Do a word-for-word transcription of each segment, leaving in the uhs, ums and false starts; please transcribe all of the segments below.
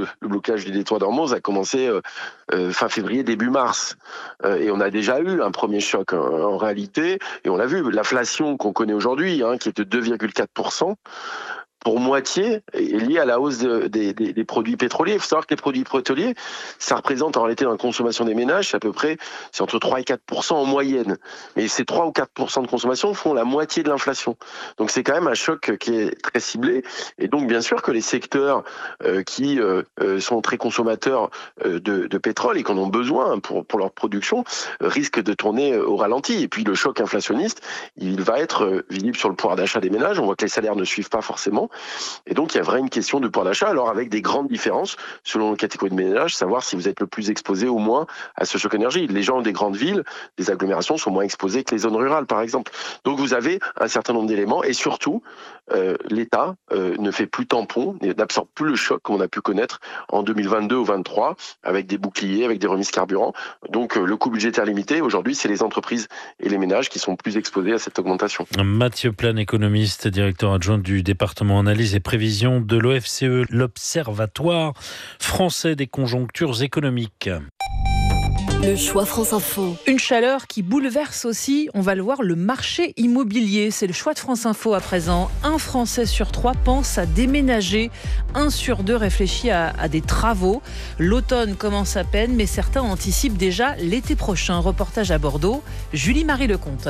le, le blocage du détroit d'Ormuz a commencé euh, euh, fin février, début mars. Euh, et on a déjà eu un premier choc hein, en réalité. Et on l'a vu, l'inflation qu'on connaît aujourd'hui, hein, qui est de deux virgule quatre pour cent, pour moitié est liée à la hausse de, des, des, des produits pétroliers. Il faut savoir que les produits pétroliers, ça représente en réalité dans la consommation des ménages, c'est à peu près c'est entre trois et quatre pour cent en moyenne. Mais ces trois ou quatre pour cent de consommation font la moitié de l'inflation. Donc c'est quand même un choc qui est très ciblé. Et donc bien sûr que les secteurs euh, qui euh, sont très consommateurs euh, de, de pétrole et qui en ont besoin pour, pour leur production euh, risquent de tourner au ralenti. Et puis le choc inflationniste, il va être euh, visible sur le pouvoir d'achat des ménages. On voit que les salaires ne suivent pas forcément. Et donc, il y a vraiment une question de pouvoir d'achat, alors avec des grandes différences selon les catégories de ménages, savoir si vous êtes le plus exposé ou moins à ce choc énergie. Les gens des grandes villes, des agglomérations sont moins exposés que les zones rurales, par exemple. Donc, vous avez un certain nombre d'éléments et surtout, euh, l'État euh, ne fait plus tampon, n'absorbe plus le choc qu'on a pu connaître en deux mille vingt-deux ou vingt-trois avec des boucliers, avec des remises carburant. Donc, euh, le coût budgétaire limité, aujourd'hui, c'est les entreprises et les ménages qui sont plus exposés à cette augmentation. Mathieu Plane, économiste, directeur adjoint du département analyse et prévision de l'O F C E, l'Observatoire français des conjonctures économiques. Le choix France Info. Une chaleur qui bouleverse aussi, on va le voir, le marché immobilier. C'est le choix de France Info à présent. Un Français sur trois pense à déménager. Un sur deux réfléchit à, à des travaux. L'automne commence à peine, mais certains anticipent déjà l'été prochain. Reportage à Bordeaux. Julie-Marie Lecomte.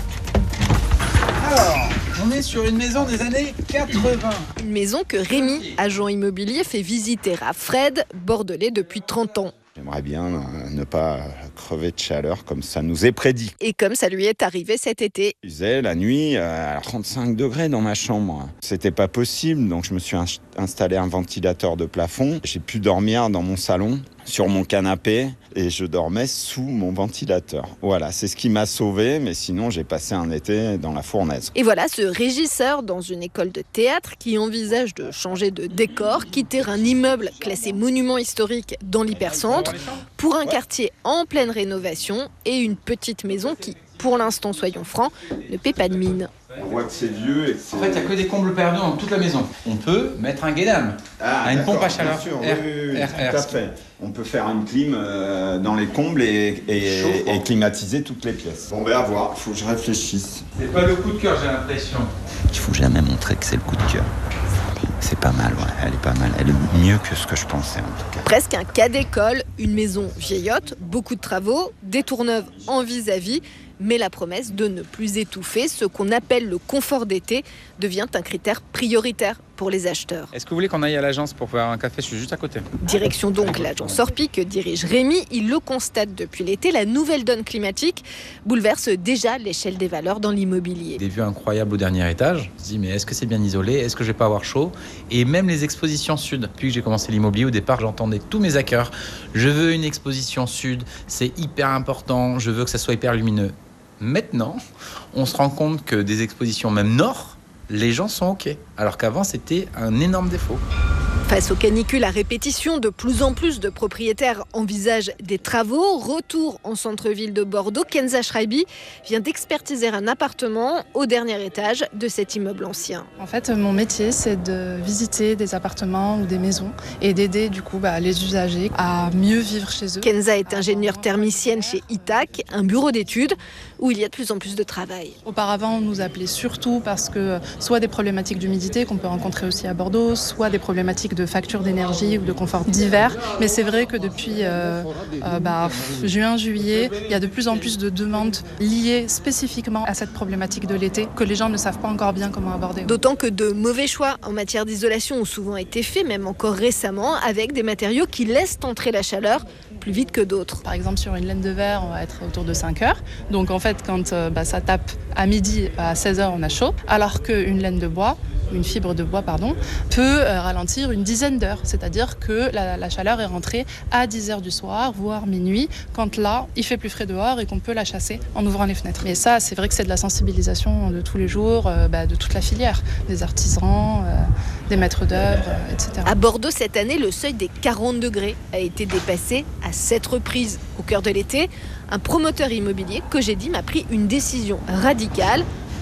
Alors, on est sur une maison des années quatre-vingts. Une maison que Rémi, agent immobilier, fait visiter à Fred, bordelais depuis trente ans. J'aimerais bien ne pas crever de chaleur comme ça nous est prédit. Et comme ça lui est arrivé cet été. Il faisait la nuit à trente-cinq degrés dans ma chambre. C'était pas possible, donc je me suis installé un ventilateur de plafond. J'ai pu dormir dans mon salon, sur mon canapé, et je dormais sous mon ventilateur. Voilà, c'est ce qui m'a sauvé, mais sinon j'ai passé un été dans la fournaise. Et voilà ce régisseur dans une école de théâtre qui envisage de changer de décor, quitter un immeuble classé monument historique dans l'hypercentre pour un quartier en pleine rénovation et une petite maison qui, pour l'instant, soyons francs, ne paie pas de mine. On voit que c'est vieux et que c'est... En fait, il n'y a que des combles perdus dans toute la maison. On peut mettre un guédame, ah, une pompe à chaleur. Sûr, R, oui, oui, R, tout R, à fait. On peut faire une clim euh, dans les combles et, et, et climatiser toutes les pièces. Bon, ben à voir, il faut que je réfléchisse. C'est pas le coup de cœur, j'ai l'impression. Il faut jamais montrer que c'est le coup de cœur. C'est pas mal, ouais. Elle est pas mal. Elle est mieux que ce que je pensais, en tout cas. Presque un cas d'école, une maison vieillotte, beaucoup de travaux, des tours neuves en vis-à-vis, mais la promesse de ne plus étouffer, ce qu'on appelle le confort d'été, devient un critère prioritaire pour les acheteurs. Est-ce que vous voulez qu'on aille à l'agence pour faire un café ? Je suis juste à côté. Direction donc l'agence Orpi que dirige Rémi. Il le constate depuis l'été, la nouvelle donne climatique bouleverse déjà l'échelle des valeurs dans l'immobilier. Des vues incroyables au dernier étage. Je me dis mais est-ce que c'est bien isolé ? Est-ce que je vais pas avoir chaud ? Et même les expositions sud. Depuis que j'ai commencé l'immobilier, au départ j'entendais tous mes hackers. Je veux une exposition sud, c'est hyper important, je veux que ça soit hyper lumineux. Maintenant, on se rend compte que des expositions même nord, les gens sont OK. Alors qu'avant, c'était un énorme défaut. Face aux canicules à répétition, de plus en plus de propriétaires envisagent des travaux. Retour en centre-ville de Bordeaux, Kenza Schreiby vient d'expertiser un appartement au dernier étage de cet immeuble ancien. En fait, mon métier, c'est de visiter des appartements ou des maisons et d'aider du coup bah, les usagers à mieux vivre chez eux. Kenza est ingénieure thermicienne chez Itac, un bureau d'études où il y a de plus en plus de travail. Auparavant, on nous appelait surtout parce que soit des problématiques d'humidité qu'on peut rencontrer aussi à Bordeaux, soit des problématiques de factures d'énergie ou de confort d'hiver. Mais c'est vrai que depuis euh, euh, bah, juin, juillet, il y a de plus en plus de demandes liées spécifiquement à cette problématique de l'été que les gens ne savent pas encore bien comment aborder. D'autant que de mauvais choix en matière d'isolation ont souvent été faits, même encore récemment, avec des matériaux qui laissent entrer la chaleur plus vite que d'autres. Par exemple, sur une laine de verre, on va être autour de cinq heures. Donc en fait, quand euh, bah, ça tape à midi, à seize heures, on a chaud. Alors qu'une laine de bois, une fibre de bois, pardon, peut euh, ralentir une dizaine d'heures. C'est-à-dire que la, la chaleur est rentrée à dix heures du soir, voire minuit, quand là, il fait plus frais dehors et qu'on peut la chasser en ouvrant les fenêtres. Mais ça, c'est vrai que c'est de la sensibilisation de tous les jours, euh, bah, de toute la filière, des artisans, euh, des maîtres d'œuvre, euh, et cetera. À Bordeaux, cette année, le seuil des quarante degrés a été dépassé à sept reprises. Au cœur de l'été, un promoteur immobilier, Cogedi, m'a pris une décision radicale,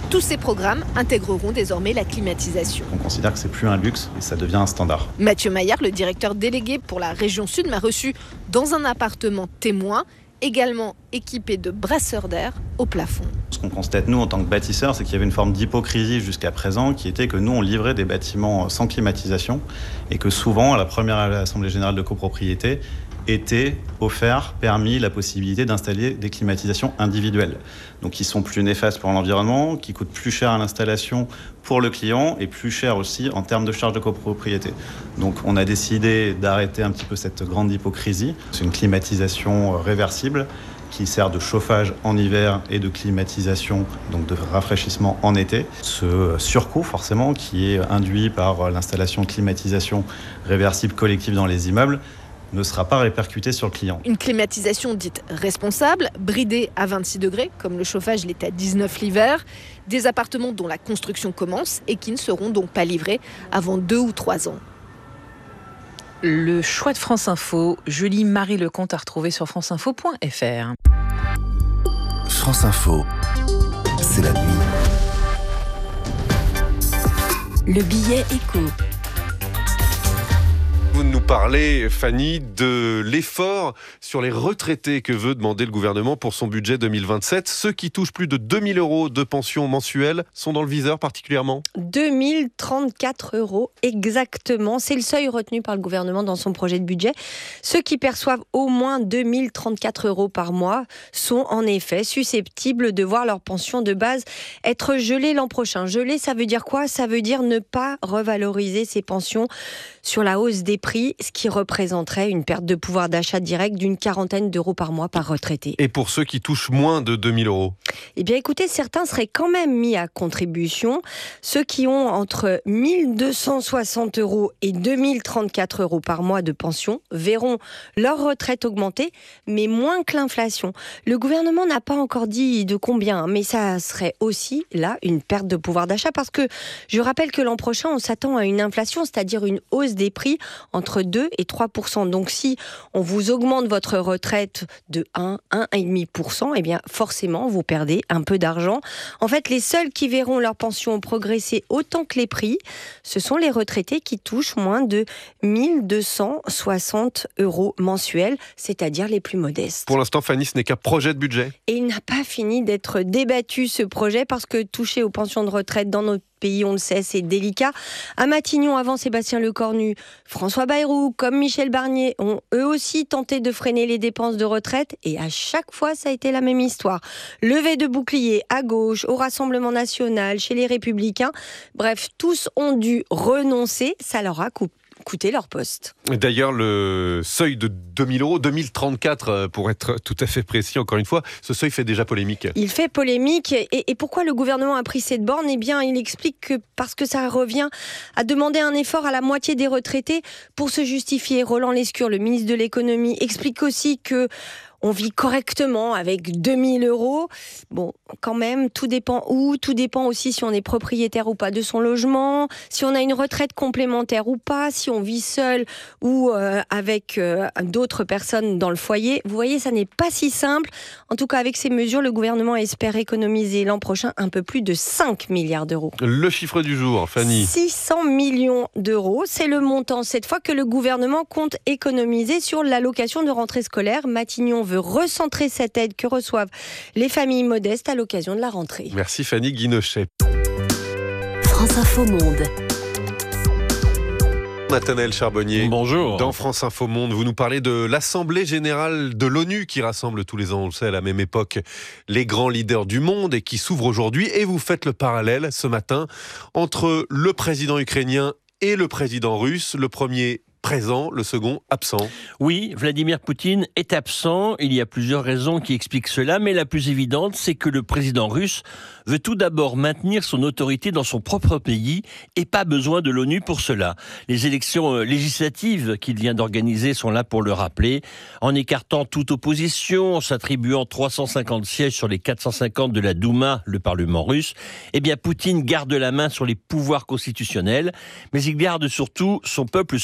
Tous ces programmes intégreront désormais la climatisation. On considère que c'est plus un luxe et ça devient un standard. Mathieu Maillard, le directeur délégué pour la région Sud, m'a reçu dans un appartement témoin, également équipé de brasseurs d'air au plafond. Ce qu'on constate, nous, en tant que bâtisseurs, c'est qu'il y avait une forme d'hypocrisie jusqu'à présent, qui était que nous, on livrait des bâtiments sans climatisation et que souvent, à la première Assemblée générale de copropriété, était offert, permis la possibilité d'installer des climatisations individuelles. Donc qui sont plus néfastes pour l'environnement, qui coûtent plus cher à l'installation pour le client et plus cher aussi en termes de charges de copropriété. Donc on a décidé d'arrêter un petit peu cette grande hypocrisie. C'est une climatisation réversible qui sert de chauffage en hiver et de climatisation, donc de rafraîchissement en été. Ce surcoût, forcément, qui est induit par l'installation de climatisation réversible collective dans les immeubles, ne sera pas répercuté sur le client. Une climatisation dite responsable, bridée à vingt-six degrés, comme le chauffage l'est à dix-neuf l'hiver. Des appartements dont la construction commence et qui ne seront donc pas livrés avant deux ou trois ans. Le choix de France Info, Julie Marie Lecomte à retrouver sur franceinfo point f r. France Info, c'est la nuit. Le billet écho. Vous nous parlez, Fanny, de l'effort sur les retraités que veut demander le gouvernement pour son budget deux mille vingt-sept. Ceux qui touchent plus de deux mille euros de pension mensuelle sont dans le viseur particulièrement ? deux mille trente-quatre euros exactement. C'est le seuil retenu par le gouvernement dans son projet de budget. Ceux qui perçoivent au moins deux mille trente-quatre euros par mois sont en effet susceptibles de voir leur pension de base être gelée l'an prochain. Gelée, ça veut dire quoi ? Ça veut dire ne pas revaloriser ces pensions sur la hausse des prix, ce qui représenterait une perte de pouvoir d'achat direct d'une quarantaine d'euros par mois par retraité. Et pour ceux qui touchent moins de deux mille euros ? Eh bien écoutez, certains seraient quand même mis à contribution. Ceux qui ont entre mille deux cent soixante euros et deux mille trente-quatre euros par mois de pension verront leur retraite augmenter, mais moins que l'inflation. Le gouvernement n'a pas encore dit de combien, mais ça serait aussi là une perte de pouvoir d'achat parce que je rappelle que l'an prochain, on s'attend à une inflation, c'est-à-dire une hausse des prix entre deux et trois pour cent. Donc si on vous augmente votre retraite de un à un virgule cinq pour cent, eh bien forcément vous perdez un peu d'argent. En fait, les seuls qui verront leur pension progresser autant que les prix, ce sont les retraités qui touchent moins de mille deux cent soixante euros mensuels, c'est-à-dire les plus modestes. Pour l'instant, Fanny, ce n'est qu'un projet de budget. Et il n'a pas fini d'être débattu ce projet parce que toucher aux pensions de retraite dans notre pays, on le sait, c'est délicat. À Matignon, avant Sébastien Lecornu, François Bayrou, comme Michel Barnier, ont eux aussi tenté de freiner les dépenses de retraite et à chaque fois, ça a été la même histoire. Levée de boucliers à gauche, au Rassemblement national, chez les Républicains. Bref, tous ont dû renoncer. Ça leur a coupé. coûter leur poste. D'ailleurs, le seuil de deux mille euros, deux mille trente-quatre pour être tout à fait précis, encore une fois, ce seuil fait déjà polémique. Il fait polémique. Et, et pourquoi le gouvernement a pris cette borne ? Eh bien, il explique que parce que ça revient à demander un effort à la moitié des retraités pour se justifier. Roland Lescure, le ministre de l'économie, explique aussi que on vit correctement avec deux mille euros. Bon, quand même, tout dépend où, tout dépend aussi si on est propriétaire ou pas de son logement, si on a une retraite complémentaire ou pas, si on vit seul ou euh, avec euh, d'autres personnes dans le foyer. Vous voyez, ça n'est pas si simple. En tout cas, avec ces mesures, le gouvernement espère économiser l'an prochain un peu plus de cinq milliards d'euros. Le chiffre du jour, Fanny. six cents millions d'euros, c'est le montant cette fois que le gouvernement compte économiser sur l'allocation de rentrée scolaire. Matignon veut recentrer cette aide que reçoivent les familles modestes à l'occasion de la rentrée. Merci Fanny Guinochet. France Info Monde. Nathanaël Charbonnier. Bonjour. Dans France Info Monde, vous nous parlez de l'Assemblée Générale de l'ONU qui rassemble tous les ans, on le sait, à la même époque, les grands leaders du monde et qui s'ouvre aujourd'hui. Et vous faites le parallèle ce matin entre le président ukrainien et le président russe. Le premier présent, le second absent. Oui, Vladimir Poutine est absent. Il y a plusieurs raisons qui expliquent cela, mais la plus évidente, c'est que le président russe veut tout d'abord maintenir son autorité dans son propre pays et pas besoin de l'ONU pour cela. Les élections législatives qu'il vient d'organiser sont là pour le rappeler. En écartant toute opposition, en s'attribuant trois cent cinquante sièges sur les quatre cent cinquante de la Douma, le Parlement russe, eh bien Poutine garde la main sur les pouvoirs constitutionnels, mais il garde surtout son peuple sous pression.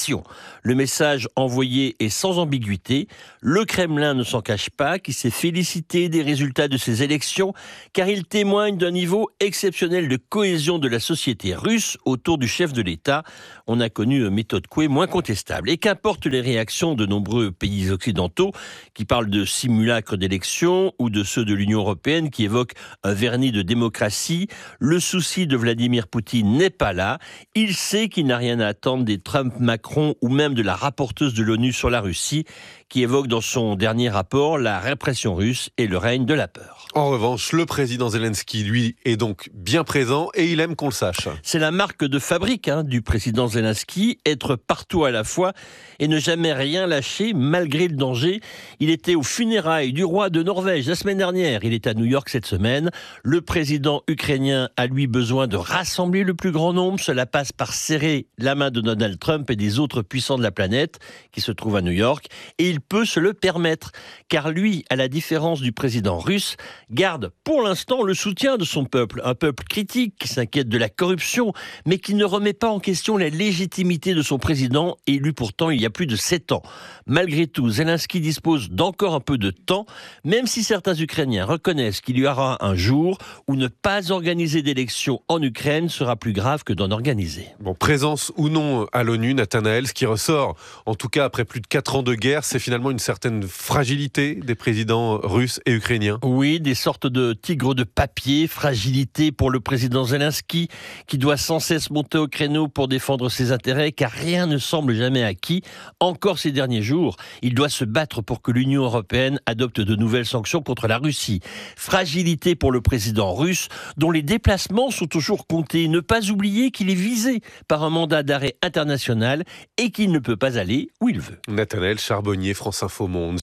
pression. Le message envoyé est sans ambiguïté. Le Kremlin ne s'en cache pas, qui s'est félicité des résultats de ces élections, car il témoigne d'un niveau exceptionnel de cohésion de la société russe autour du chef de l'État. On a connu une méthode Coué moins contestable. Et qu'importe les réactions de nombreux pays occidentaux qui parlent de simulacre d'élections ou de ceux de l'Union européenne qui évoquent un vernis de démocratie, le souci de Vladimir Poutine n'est pas là. Il sait qu'il n'a rien à attendre des Trump, Macron ou même de la rapporteuse de l'ONU sur la Russie qui évoque dans son dernier rapport la répression russe et le règne de la peur. En revanche, le président Zelensky, lui, est donc bien présent et il aime qu'on le sache. C'est la marque de fabrique hein, du président Zelensky, être partout à la fois et ne jamais rien lâcher malgré le danger. Il était aux funérailles du roi de Norvège la semaine dernière, il est à New York cette semaine. Le président ukrainien a lui besoin de rassembler le plus grand nombre. Cela passe par serrer la main de Donald Trump et des autres puissants de la planète qui se trouvent à New York. Et il peut se le permettre, car lui, à la différence du président russe, garde pour l'instant le soutien de son peuple, un peuple critique qui s'inquiète de la corruption, mais qui ne remet pas en question la légitimité de son président, élu pourtant il y a plus de sept ans. Malgré tout, Zelensky dispose d'encore un peu de temps, même si certains Ukrainiens reconnaissent qu'il y aura un jour où ne pas organiser d'élections en Ukraine sera plus grave que d'en organiser. Bon, présence ou non à l'ONU, Nathanaël, ce qui ressort, en tout cas après plus de quatre ans de guerre, c'est finalement une certaine fragilité des présidents russes et ukrainiens. Oui, des sortes de tigres de papier, fragilité pour le président Zelensky, qui doit sans cesse monter au créneau pour défendre ses intérêts, car rien ne semble jamais acquis. Encore ces derniers jours, il doit se battre pour que l'Union européenne adopte de nouvelles sanctions contre la Russie. Fragilité pour le président russe, dont les déplacements sont toujours comptés. Ne pas oublier qu'il est visé par un mandat d'arrêt international et qu'il ne peut pas aller où il veut. Nathanaël Charbonnier, France Info Monde.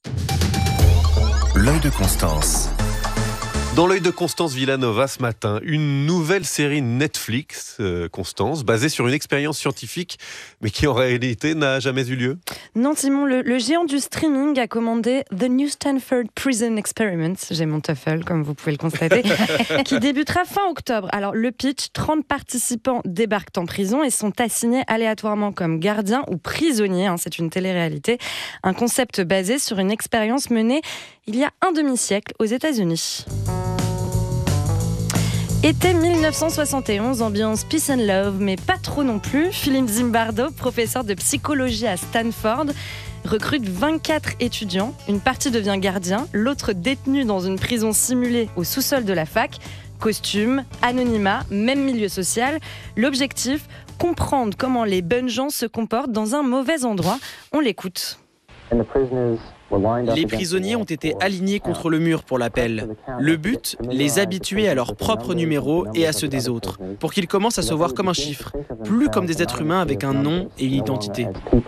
L'œil de Constance. Dans l'œil de Constance Villanova ce matin, une nouvelle série Netflix, euh, Constance, basée sur une expérience scientifique, mais qui en réalité n'a jamais eu lieu. Non, Simon, le, le géant du streaming a commandé The New Stanford Prison Experiment, j'ai mon TOEFL comme vous pouvez le constater, qui débutera fin octobre. Alors le pitch, trente participants débarquent en prison et sont assignés aléatoirement comme gardiens ou prisonniers, hein, c'est une télé-réalité, un concept basé sur une expérience menée il y a un demi-siècle aux États-Unis. Été mille neuf cent soixante et onze, ambiance peace and love, mais pas trop non plus. Philippe Zimbardo, professeur de psychologie à Stanford, recrute vingt-quatre étudiants. Une partie devient gardien, l'autre détenu dans une prison simulée au sous-sol de la fac. Costume, anonymat, même milieu social. L'objectif, comprendre comment les bonnes gens se comportent dans un mauvais endroit. On l'écoute. Les prisonniers ont été alignés contre le mur pour l'appel. Le but, les habituer à leur propre numéro et à ceux des autres, pour qu'ils commencent à se voir comme un chiffre, plus comme des êtres humains avec un nom et une identité.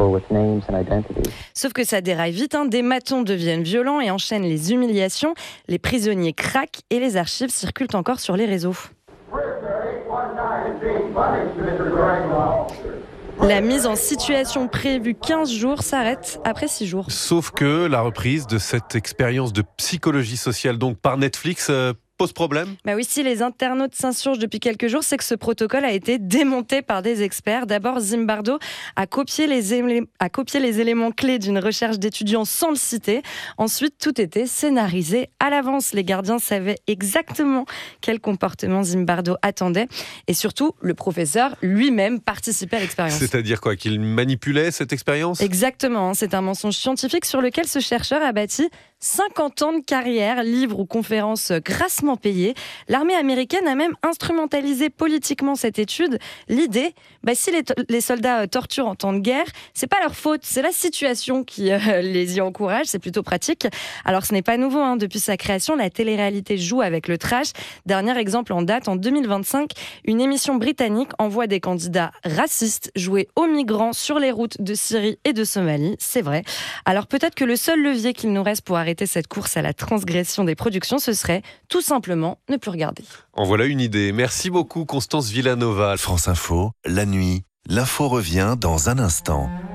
Sauf que ça déraille vite, hein. Des matons deviennent violents et enchaînent les humiliations. Les prisonniers craquent et les archives circulent encore sur les réseaux. La mise en situation prévue quinze jours s'arrête après six jours. Sauf que la reprise de cette expérience de psychologie sociale donc par Netflix euh, pose problème. Bah oui, si les internautes s'insurgent depuis quelques jours, c'est que ce protocole a été démonté par des experts. D'abord, Zimbardo a copié les, élé- a copié les éléments clés d'une recherche d'étudiants sans le citer. Ensuite, tout était scénarisé à l'avance. Les gardiens savaient exactement quel comportement Zimbardo attendait. Et surtout, le professeur lui-même participait à l'expérience. C'est-à-dire quoi, qu'il manipulait cette expérience ? Exactement. C'est un mensonge scientifique sur lequel ce chercheur a bâti cinquante ans de carrière, livres ou conférences grassement payées. L'armée américaine a même instrumentalisé politiquement cette étude. L'idée, bah, si les, to- les soldats torturent en temps de guerre, c'est pas leur faute, c'est la situation qui euh, les y encourage, c'est plutôt pratique. Alors ce n'est pas nouveau, hein. Depuis sa création, la télé-réalité joue avec le trash. Dernier exemple en date, en deux mille vingt-cinq, une émission britannique envoie des candidats racistes jouer aux migrants sur les routes de Syrie et de Somalie, c'est vrai. Alors peut-être que le seul levier qu'il nous reste pour arrêter cette course à la transgression des productions, ce serait tout simplement ne plus regarder. En voilà une idée. Merci beaucoup Constance Villanova. France Info, la nuit, l'info revient dans un instant.